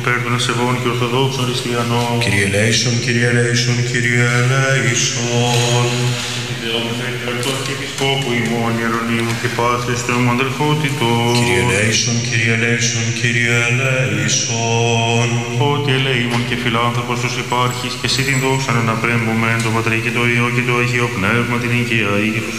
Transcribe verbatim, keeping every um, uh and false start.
υπέρ των ασεβών και ορθοδόξων χριστιανών. Kyrie eleison, Kyrie eleison, Kyrie eleison. Δεόμεθα υπέρ του Αρχιεπισκόπου ημών Ιερονύμου και Πάθρης του ομοδελφότητος. Kyrie eleison, Kyrie eleison, Kyrie eleison. Ότι ελεήμων και φιλάνθρωπος τους υπάρχεις και εσύ την δόξα να αναπρέμπουμε το Πατρί και το Υιό και το Αγίο Πνεύμα την οικία ή και τους